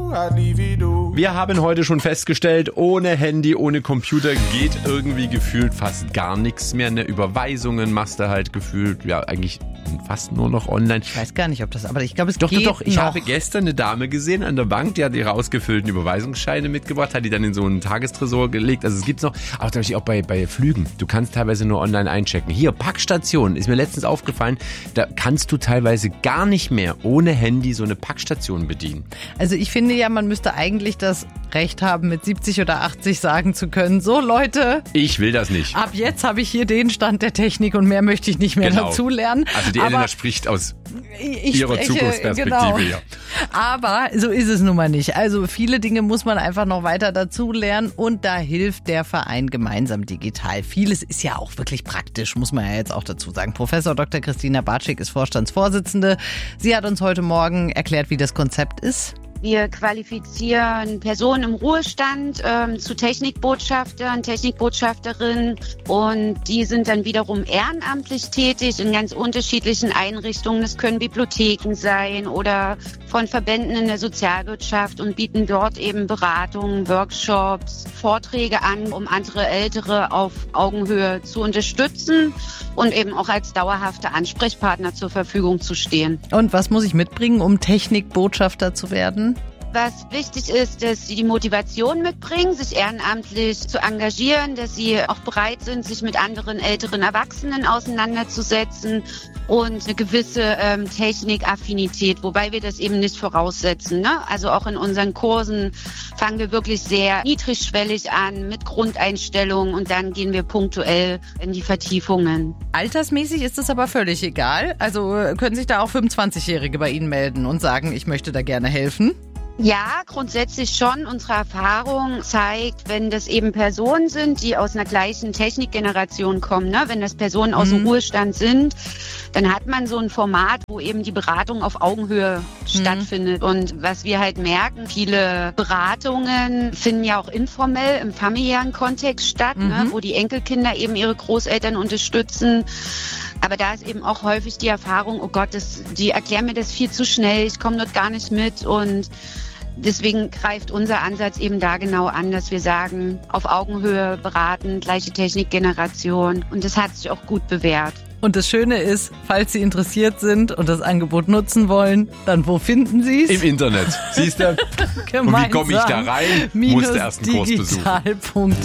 Wir haben heute schon festgestellt, ohne Handy, ohne Computer geht irgendwie gefühlt fast gar nichts mehr. Ne? Überweisungen machst du halt gefühlt, ja eigentlich fast nur noch online. Ich weiß gar nicht, ob das, aber ich glaube, es Doch, geht ich noch. habe gestern eine Dame gesehen an der Bank, die hat ihre ausgefüllten Überweisungsscheine mitgebracht, hat die dann in so einen Tagestresor gelegt. Also es gibt's noch, auch bei Flügen. Du kannst teilweise nur online einchecken. Hier, Packstation, ist mir letztens aufgefallen, da kannst du teilweise gar nicht mehr ohne Handy so eine Packstation bedienen. Also ich finde ja, man müsste eigentlich das Recht haben, mit 70 oder 80 sagen zu können, so Leute, Ich will das nicht. ab jetzt habe ich hier den Stand der Technik und mehr möchte ich nicht mehr dazulernen. Also die Elena spricht aus ihrer Zukunftsperspektive, genau. ja. Aber so ist es nun mal nicht. Also viele Dinge muss man einfach noch weiter dazulernen und da hilft der Verein Gemeinsam Digital. Vieles ist ja auch wirklich praktisch, muss man ja jetzt auch dazu sagen. Professor Dr. Christina Bartschik ist Vorstandsvorsitzende. Sie hat uns heute Morgen erklärt, wie das Konzept ist. Wir qualifizieren Personen im Ruhestand zu Technikbotschaftern, Technikbotschafterinnen und die sind dann wiederum ehrenamtlich tätig in ganz unterschiedlichen Einrichtungen. Das können Bibliotheken sein oder von Verbänden in der Sozialwirtschaft und bieten dort eben Beratungen, Workshops, Vorträge an, um andere Ältere auf Augenhöhe zu unterstützen und eben auch als dauerhafte Ansprechpartner zur Verfügung zu stehen. Und was muss ich mitbringen, um Technikbotschafter zu werden? Was wichtig ist, dass sie die Motivation mitbringen, sich ehrenamtlich zu engagieren, dass sie auch bereit sind, sich mit anderen älteren Erwachsenen auseinanderzusetzen und eine gewisse Technikaffinität, wobei wir das eben nicht voraussetzen. Ne? Also auch in unseren Kursen fangen wir wirklich sehr niedrigschwellig an mit Grundeinstellungen und dann gehen wir punktuell in die Vertiefungen. Altersmäßig ist das aber völlig egal. Also können sich da auch 25-Jährige bei Ihnen melden und sagen, ich möchte da gerne helfen? Ja, grundsätzlich schon. Unsere Erfahrung zeigt, wenn das eben Personen sind, die aus einer gleichen Technikgeneration kommen, ne? Wenn das Personen aus dem Ruhestand sind, dann hat man so ein Format, wo eben die Beratung auf Augenhöhe stattfindet. Und was wir halt merken, viele Beratungen finden ja auch informell im familiären Kontext statt, ne? Wo die Enkelkinder eben ihre Großeltern unterstützen. Aber da ist eben auch häufig die Erfahrung, oh Gott, die erklären mir das viel zu schnell, ich komme dort gar nicht mit und deswegen greift unser Ansatz eben da genau an, dass wir sagen, auf Augenhöhe beraten, gleiche Technikgeneration und das hat sich auch gut bewährt. Und das Schöne ist, falls Sie interessiert sind und das Angebot nutzen wollen, dann wo finden Sie es? Im Internet. Siehst du? Und wie komme ich da rein? Musst du erst einen Kurs besuchen.